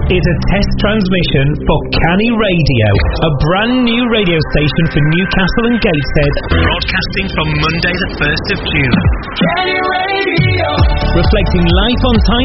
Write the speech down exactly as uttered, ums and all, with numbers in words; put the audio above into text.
is a test transmission for Canny Radio, a brand new radio station for Newcastle and Gateshead, broadcasting from Monday the first of June. Canny Radio! Reflecting life on time